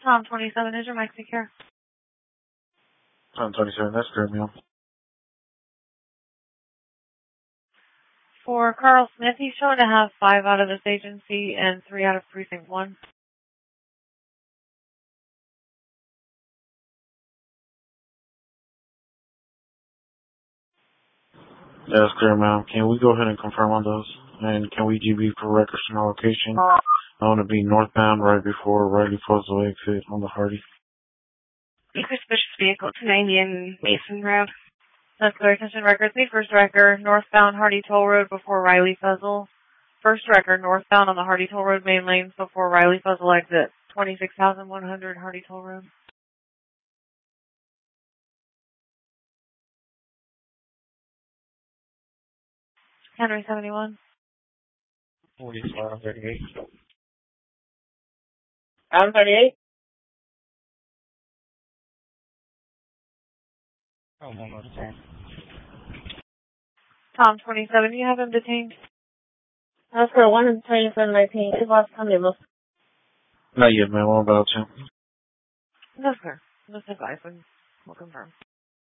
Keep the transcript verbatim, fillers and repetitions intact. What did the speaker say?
Tom twenty-seven, is your mic secure? Tom twenty-seven, that's clear, ma'am. For Carl Smith, he's showing to have five out of this agency and three out of precinct one. That's clear, ma'am. Can we go ahead and confirm on those? And can we G B for records and location? I want to be northbound right before Riley Fuzzel exit on the Hardy. Suspicious vehicle, two ninety in Mason Road. That's clear. Attention records. Need first record, northbound Hardy Toll Road before Riley Fuzzle. First record, northbound on the Hardy Toll Road main lanes before Riley Fuzzle exit. twenty-six thousand one hundred Hardy Toll Road. Henry seventy-one. forty-five thirty-eight. Adam thirty-eight? Oh, one more time. Tom twenty-seven, you have him detained? That's for one twenty-seven nineteen. It was coming. Not yet, ma'am. What about you? That's clear. Just advise when we'll confirm.